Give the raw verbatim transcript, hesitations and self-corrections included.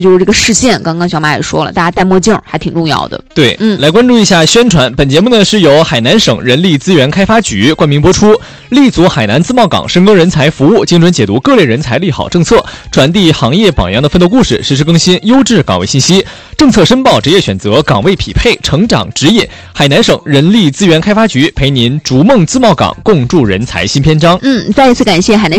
就是这个视线，刚刚小马也说了，大家戴墨镜还挺重要的。 对，嗯，来关注一下宣传。本节目呢是由海南省人力资源开发局冠名播出，立足海南自贸港深耕人才服务，精准解读各类人才利好政策，传递行业榜样的奋斗故事，实时更新优质岗位信息，政策申报、职业选择、岗位匹配、成长指引。海南省人力资源开发局陪您逐梦自贸港，共筑人才新篇章。 嗯，再一次感谢海南省